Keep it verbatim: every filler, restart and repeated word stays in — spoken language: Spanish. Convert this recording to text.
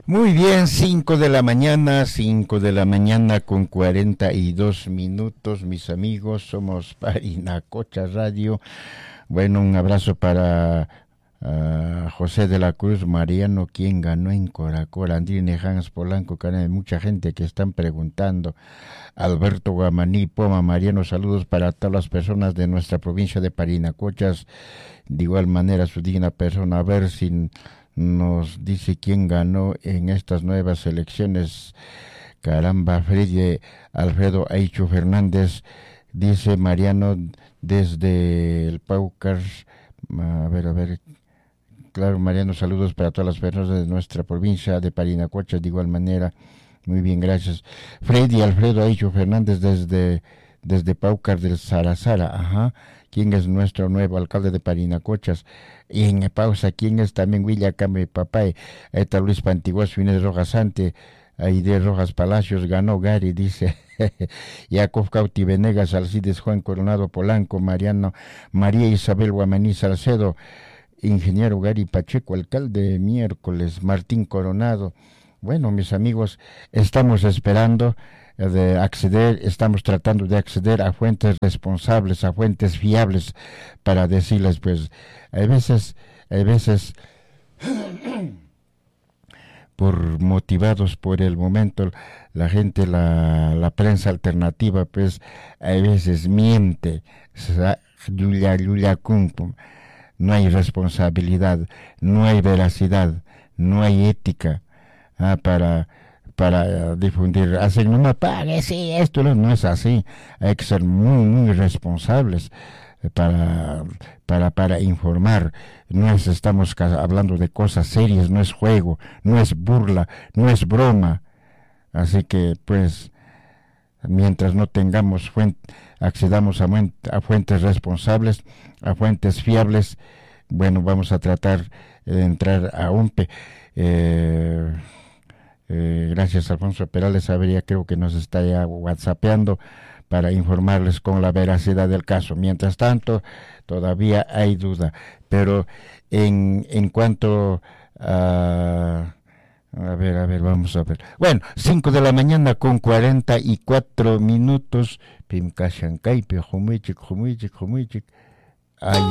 Muy bien, cinco de la mañana, cinco de la mañana con cuarenta y dos minutos, mis amigos, somos Parinacocha Radio. Bueno, un abrazo para uh, José de la Cruz Mariano, quien ganó en Coracora, Andrine Hans Polanco, que hay mucha gente que están preguntando. Alberto Guamaní, Poma, Mariano, saludos para todas las personas de nuestra provincia de Parinacochas. De igual manera, su digna persona, a ver si nos dice quién ganó en estas nuevas elecciones. Caramba, Freddy Alfredo Aicho Fernández, dice Mariano desde el Paucar. A ver, a ver. Claro, Mariano, saludos para todas las personas de nuestra provincia de Parinacochas, de igual manera. Muy bien, gracias. Freddy Alfredo Aicho Fernández desde, desde Paucar del Sarazara, ajá. ¿Quién es nuestro nuevo alcalde de Parinacochas? Y en pausa, ¿quién es también William Came Papay? Ahí está Luis Pantiguoso, Inés Rojas Sante, Aide Rojas Palacios, ganó Gary, dice Jacob Cauti Venegas, Alcides Juan Coronado Polanco, Mariano, María Isabel Guamaní Salcedo, ingeniero Gary Pacheco, alcalde miércoles, Martín Coronado. Bueno, mis amigos, estamos esperando de acceder, estamos tratando de acceder a fuentes responsables, a fuentes fiables, para decirles, pues, hay veces, hay veces, por motivados por el momento, la gente, la, la prensa alternativa, pues, hay veces miente, Yulia, Yulia Kumkum, no hay responsabilidad, no hay veracidad, no hay ética, ah, para para difundir, hacen no me pague, sí, esto no, no es así, hay que ser muy, muy responsables para, para, para informar, no es, estamos hablando de cosas serias, no es juego, no es burla, no es broma, así que pues, mientras no tengamos fuente, accedamos a, a fuentes responsables, a fuentes fiables, bueno, vamos a tratar de entrar a U M P E, eh, Eh, gracias, Alfonso Perales Avería, creo que nos está ya whatsappeando para informarles con la veracidad del caso. Mientras tanto, todavía hay duda, pero en, en cuanto a... A ver, a ver, vamos a ver. Bueno, cinco de la mañana con cuarenta y cuatro minutos. Pimka Shankay, Pejomuichik, Jomuichik, Jomuichik. Ay,